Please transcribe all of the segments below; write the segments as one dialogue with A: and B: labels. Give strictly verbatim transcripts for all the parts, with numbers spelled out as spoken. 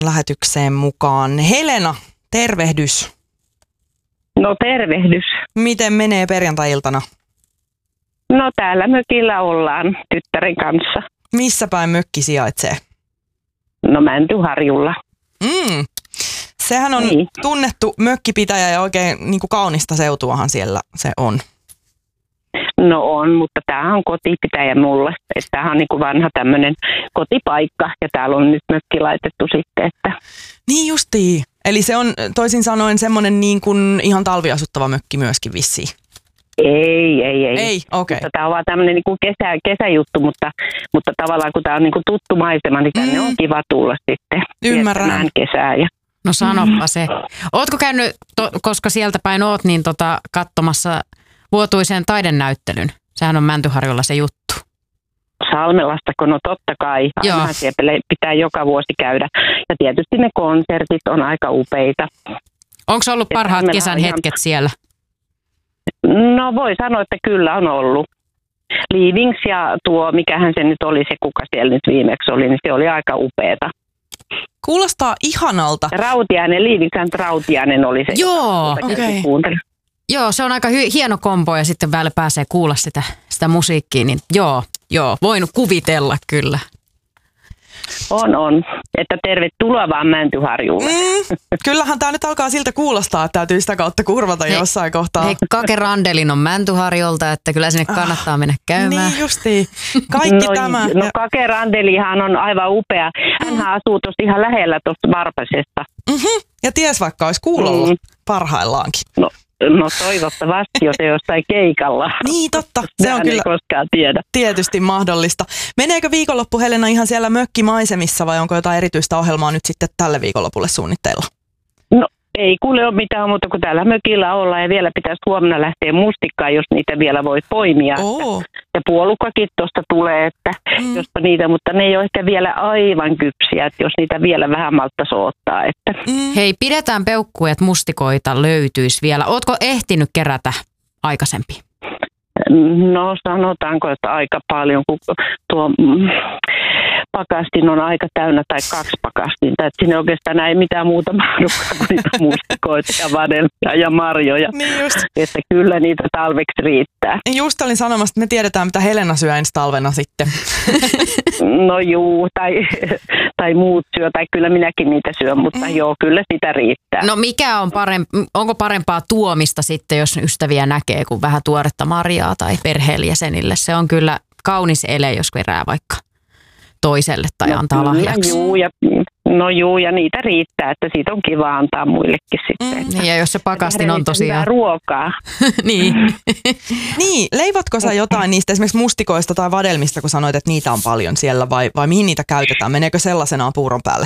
A: lähetykseen mukaan. Helena, tervehdys.
B: No tervehdys.
A: Miten menee perjantai-iltana?
B: No täällä mökillä ollaan tyttären kanssa.
A: Missä päin mökki sijaitsee?
B: No Mäntyharjulla.
A: Mm. Sehän on niin tunnettu mökkipitäjä ja oikein niin kuin kaunista seutuahan siellä se on.
B: No on, mutta tämähän on kotipitäjä mulle. Että tämähän on niin kuin vanha tämmöinen kotipaikka ja täällä on nyt mökki laitettu sitten. Että...
A: Niin justiin. Eli se on toisin sanoen semmoinen niin kuin ihan talviasuttava mökki myöskin vissiin.
B: Ei, ei, ei.
A: Ei, okei. Okay.
B: Tämä on vaan tämmöinen niin kuin kesä, kesäjuttu, mutta, mutta tavallaan kun tämä on niin kuin tuttu maisema, niin tänne mm. on kiva tulla sitten.
A: Ymmärrän.
B: Kesää ja...
C: No sanoppa se. Ootko käynyt, to, koska sieltä päin oot, niin tota, katsomassa vuotuisen taidenäyttelyn? Sehän on Mäntyharjulla se juttu.
B: Salmelastako? No totta kai. Aina siellä pitää joka vuosi käydä. Ja tietysti ne konsertit on aika upeita.
C: Onko ollut parhaat kesän ihan... hetket siellä?
B: No voi sanoa, että kyllä on ollut. Leavings ja tuo, mikähän se nyt oli se, kuka siellä nyt viimeksi oli, niin se oli aika upeeta.
A: Kuulostaa ihanalta.
B: Rautiainen, Leavings Rautiainen oli se.
C: Joo, okei. Okay. Joo, se on aika hy- hieno kombo ja sitten vielä pääsee kuulla sitä, sitä musiikkia, niin joo, joo, voin kuvitella kyllä.
B: On, on. Että tervetuloa vaan Mäntyharjulle.
A: Mm, kyllähän tämä nyt alkaa siltä kuulostaa, että täytyy sitä kautta kurvata hei, jossain kohtaa.
C: Hei, Kake Randelin on Mäntyharjolta, että kyllä sinne kannattaa mennä käymään.
A: Niin justiin. Kaikki
B: no,
A: tämä.
B: No Kake Randelihan on aivan upea. Hänhän mm. asuu tuossa ihan lähellä tuosta Varpasesta.
A: Mm-hmm. Ja ties vaikka olisi kuulolla mm. parhaillaankin.
B: No. No toivottavasti, jos ei jossain keikalla.
A: Niin totta, se on kyllä
B: ei koskaan tiedä.
A: Tietysti mahdollista. Meneekö viikonloppu Helena ihan siellä mökkimaisemissa vai onko jotain erityistä ohjelmaa nyt sitten tälle viikonlopulle suunnitteilla?
B: No ei kuule ole mitään muuta kuin täällä mökillä ollaan ja vielä pitäisi huomenna lähteä mustikkaan, jos niitä vielä voi poimia.
A: Oh.
B: Ja puolukkakin tuosta tulee, että mm. jospa niitä, mutta ne ei ole ehkä vielä aivan kypsiä, että jos niitä vielä vähän malttaisi odottaa. Että.
C: Mm. Hei, pidetään peukkuja, että mustikoita löytyisi vielä. Ootko ehtinyt kerätä aikaisempi?
B: No sanotaanko, että aika paljon, kun tuo mm, pakastin on aika täynnä tai kaksi pakastinta. Että siinä oikeastaan ei mitään muuta mahdukaan kuin niitä mustikoita ja vanelmia ja marjoja.
A: Niin just.
B: Että kyllä niitä talveksi riittää.
A: Just olin sanomassa, että me tiedetään, mitä Helena syö ensi talvena sitten.
B: No juu, tai, tai muut syö, tai kyllä minäkin niitä syön, mutta mm. joo, kyllä sitä riittää.
C: No mikä on parempi, onko parempaa tuomista sitten, jos ystäviä näkee, kuin vähän tuoretta marjaa tai perheenjäsenille? Se on kyllä kaunis ele, jos kerää vaikka toiselle tai no, antaa lahjaksi.
B: Juu, ja, no juu, ja niitä riittää, että siitä on kiva antaa muillekin sitten.
C: Mm, niin, ja jos se pakastin on tosiaan...
B: Hyvää ruokaa.
C: niin.
A: Niin, leivotko sä jotain niistä esimerkiksi mustikoista tai vadelmista, kun sanoit, että niitä on paljon siellä, vai, vai mihin niitä käytetään? Meneekö sellaisenaan puuron päälle?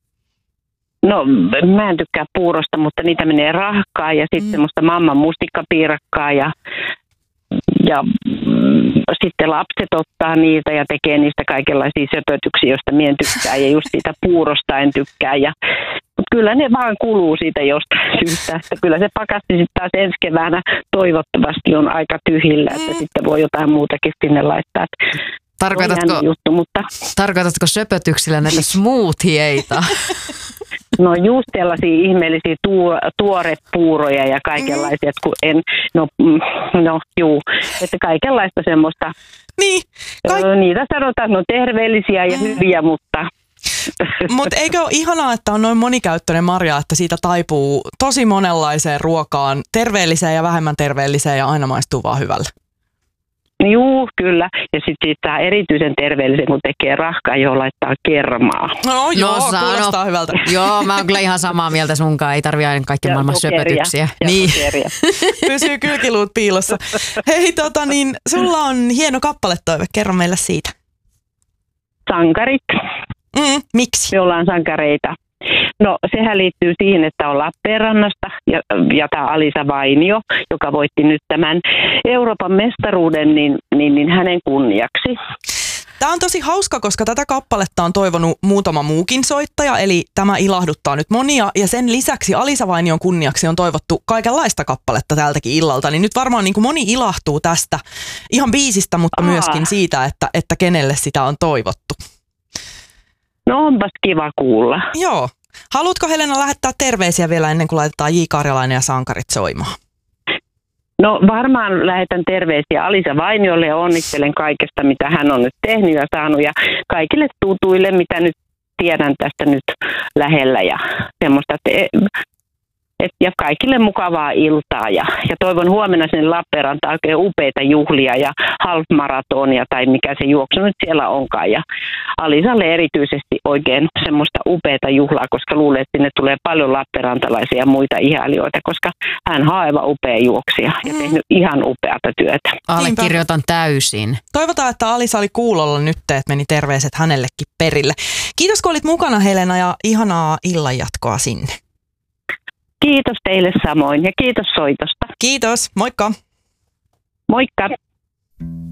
B: No, mä en tykkää puurosta, mutta niitä menee rahkaa ja sitten mm. semmoista mamman mustikkapiirakkaa ja Ja mm, sitten lapset ottaa niitä ja tekee niistä kaikenlaisia söpötyksiä, joista mien tykkää ja just siitä puurosta en tykkää. Ja, mutta kyllä ne vaan kuluu siitä jostain syystä. Että kyllä se pakasti sitten taas ensi keväänä toivottavasti on aika tyhjillä, että mm. sitten voi jotain muutakin sinne laittaa.
C: Tarkoitatko,
B: juttu, mutta...
C: tarkoitatko söpötyksillä näitä smoothieita?
B: No just sellaisia ihmeellisiä tuo, tuorepuuroja ja kaikenlaisia, kun en, no, no juu, että kaikenlaista semmoista.
A: Niin. Kaik...
B: Niitä sanotaan, no terveellisiä ja mm. hyviä, mutta...
A: Mutta eikö ole ihanaa, että on noin monikäyttöinen marja, että siitä taipuu tosi monenlaiseen ruokaan, terveelliseen ja vähemmän terveelliseen ja aina maistuu vaan hyvälle?
B: Juu, kyllä. Ja sitten siitä erityisen terveellisen, kun tekee rahkaa, johon laittaa kermaa.
A: No joo, no, kuulostaa hyvältä.
C: Joo, mä oon kyllä ihan samaa mieltä sunkaan. Ei tarvitse aina kaiken maailman söpötyksiä.
B: Ja
C: niin.
A: Pysyy kylkiluut piilossa. Hei, tota niin, sulla on hieno kappaletoive. Kerro meille siitä.
B: Sankarit.
A: Mm, miksi?
B: Me ollaan sankareita. No sehän liittyy siihen, että on Lappeenrannasta ja, ja tämä Alisa Vainio, joka voitti nyt tämän Euroopan mestaruuden, niin, niin, niin hänen kunniaksi.
A: Tämä on tosi hauska, koska tätä kappaletta on toivonut muutama muukin soittaja, eli tämä ilahduttaa nyt monia. Ja sen lisäksi Alisa Vainion kunniaksi on toivottu kaikenlaista kappaletta tältäkin illalta. Niin nyt varmaan niin kuin moni ilahtuu tästä ihan biisistä, mutta Aa. myöskin siitä, että, että kenelle sitä on toivottu.
B: No onpas kiva kuulla.
A: Joo, Haluatko Helena lähettää terveisiä vielä ennen kuin laitetaan J. Karjalainen ja Sankarit soimaan?
B: No varmaan lähetän terveisiä Alisa Vainiolle ja onnittelen kaikesta, mitä hän on nyt tehnyt ja saanut. Ja kaikille tutuille, mitä nyt tiedän tästä nyt lähellä ja semmoista. Että Et, ja kaikille mukavaa iltaa ja, ja toivon huomenna sinne Lappeenrantaan oikein upeita juhlia ja half-maratonia tai mikä se juoksu nyt siellä onkaan. Ja Alisalle erityisesti oikein semmoista upeata juhlaa, koska luulen, että sinne tulee paljon lappeenrantalaisia ja muita ihailijoita, koska hän on aivan upea juoksija ja mm. tehnyt ihan upeata työtä.
C: Allekirjoitan täysin.
A: Toivotaan, että Alisa oli kuulolla nyt, että meni terveiset hänellekin perille. Kiitos, kun olit mukana, Helena, ja ihanaa illanjatkoa sinne.
B: Kiitos teille samoin ja kiitos soitosta.
A: Kiitos, moikka.
B: Moikka.